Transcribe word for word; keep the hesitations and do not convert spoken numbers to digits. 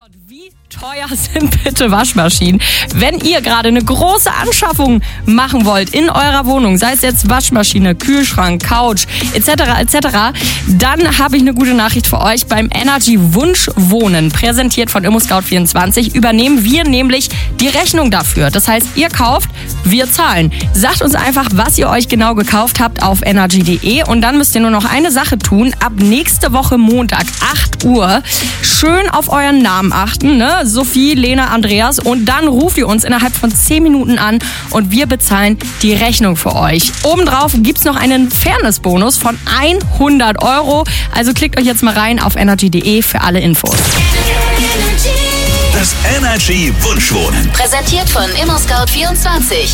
Wie teuer sind bitte Waschmaschinen? Wenn ihr gerade eine große Anschaffung machen wollt in eurer Wohnung, sei es jetzt Waschmaschine, Kühlschrank, Couch et cetera et cetera, dann habe ich eine gute Nachricht für euch. Beim Energy Wunschwohnen, präsentiert von ImmoScout vierundzwanzig, übernehmen wir nämlich die Rechnung dafür. Das heißt, ihr kauft, wir zahlen. Sagt uns einfach, was ihr euch genau gekauft habt auf energy punkt de und dann müsst ihr nur noch eine Sache tun. Ab nächste Woche Montag, acht Uhr, schön auf euren Namen achten, ne? Sophie, Lena, Andreas, und dann ruft ihr uns innerhalb von zehn Minuten an und wir bezahlen die Rechnung für euch. Obendrauf gibt's noch einen Fairness-Bonus von hundert Euro. Also klickt euch jetzt mal rein auf energy punkt de für alle Infos. Das Energy Wunschwohnen. Präsentiert von ImmoScout vierundzwanzig.